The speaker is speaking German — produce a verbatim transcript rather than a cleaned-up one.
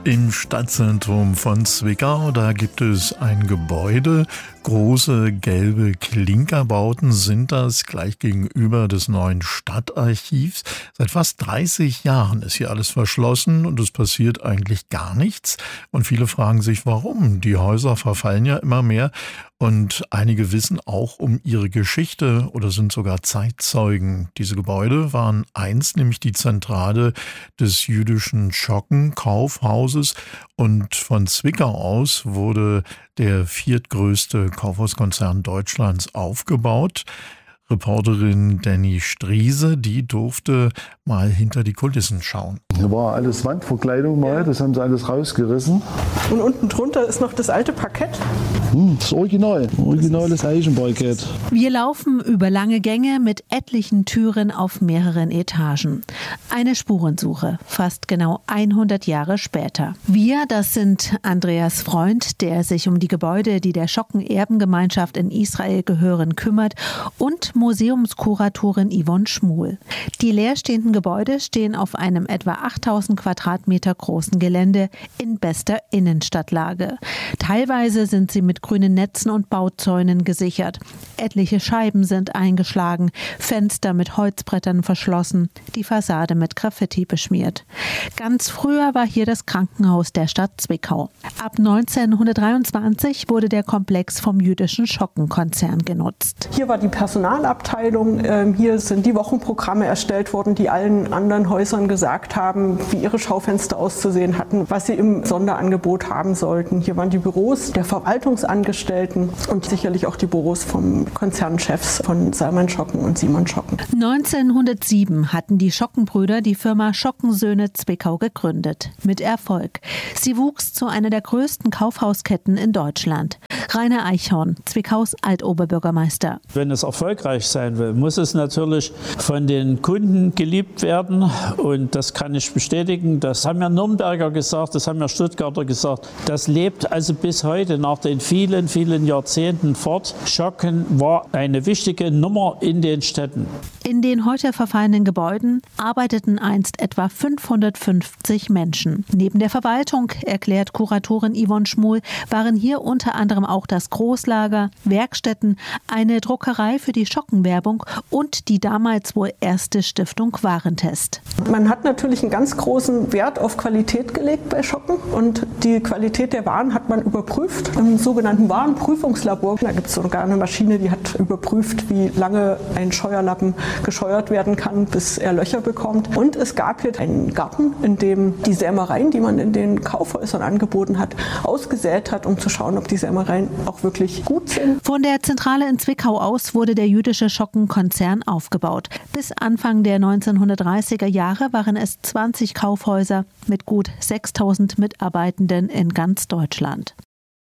Im Stadtzentrum von Zwickau, da gibt es ein Gebäude. Große gelbe Klinkerbauten sind das, gleich gegenüber des neuen Stadtarchivs. Seit fast dreißig Jahren ist hier alles verschlossen und es passiert eigentlich gar nichts. Und viele fragen sich, warum? Die Häuser verfallen ja immer mehr. Und einige wissen auch um ihre Geschichte oder sind sogar Zeitzeugen. Diese Gebäude waren einst nämlich die Zentrale des jüdischen Schocken-Kaufhauses und von Zwickau aus wurde der viertgrößte Kaufhauskonzern Deutschlands aufgebaut. Reporterin Danny Striese, die durfte mal hinter die Kulissen schauen. Hier war alles Wandverkleidung mal, das haben sie alles rausgerissen. Und unten drunter ist noch das alte Parkett. Hm, das Original, originales Eichenparkett. Wir laufen über lange Gänge mit etlichen Türen auf mehreren Etagen. Eine Spurensuche, fast genau hundert Jahre später. Wir, das sind Andreas Freund, der sich um die Gebäude, die der Schocken-Erbengemeinschaft in Israel gehören, kümmert, und Museumskuratorin Yvonne Schmuhl. Die leerstehenden Gebäude stehen auf einem etwa achttausend Quadratmeter großen Gelände in bester Innenstadtlage. Teilweise sind sie mit grünen Netzen und Bauzäunen gesichert. Etliche Scheiben sind eingeschlagen, Fenster mit Holzbrettern verschlossen, die Fassade mit Graffiti beschmiert. Ganz früher war hier das Krankenhaus der Stadt Zwickau. Ab neunzehnhundertdreiundzwanzig wurde der Komplex vom jüdischen Schockenkonzern genutzt. Hier war die Personalabteilung. Hier sind die Wochenprogramme erstellt worden, die allen anderen Häusern gesagt haben, wie ihre Schaufenster auszusehen hatten, was sie im Sonderangebot haben sollten. Hier waren die Büros der Verwaltungsangestellten und sicherlich auch die Büros vom Konzernchefs von Salman Schocken und Simon Schocken. neunzehnhundertsieben hatten die Schockenbrüder die Firma Schockensöhne Zwickau gegründet. Mit Erfolg. Sie wuchs zu einer der größten Kaufhausketten in Deutschland. Rainer Eichhorn, Zwickaus Altoberbürgermeister. Wenn es erfolgreich sein will, muss es natürlich von den Kunden geliebt werden. Und das kann ich bestätigen. Das haben ja Nürnberger gesagt, das haben ja Stuttgarter gesagt. Das lebt also bis heute nach den vielen, vielen Jahrzehnten fort. Schocken war eine wichtige Nummer in den Städten. In den heute verfallenen Gebäuden arbeiteten einst etwa fünfhundertfünfzig Menschen. Neben der Verwaltung, erklärt Kuratorin Yvonne Schmuhl, waren hier unter anderem auch das Großlager, Werkstätten, eine Druckerei für die Schockenwerbung und die damals wohl erste Stiftung Warentest. Man hat natürlich einen ganz großen Wert auf Qualität gelegt bei Schocken und die Qualität der Waren hat man überprüft im sogenannten Warenprüfungslabor. Da gibt es sogar eine Maschine, die hat überprüft, wie lange ein Scheuerlappen gescheuert werden kann, bis er Löcher bekommt. Und es gab hier einen Garten, in dem die Sämereien, die man in den Kaufhäusern angeboten hat, ausgesät hat, um zu schauen, ob die Sämereien auch wirklich gut sind. Von der Zentrale in Zwickau aus wurde der jüdische Schockenkonzern aufgebaut. Bis Anfang der neunzehnhundertdreißiger Jahre waren es zwanzig Kaufhäuser mit gut sechstausend Mitarbeitenden in ganz Deutschland.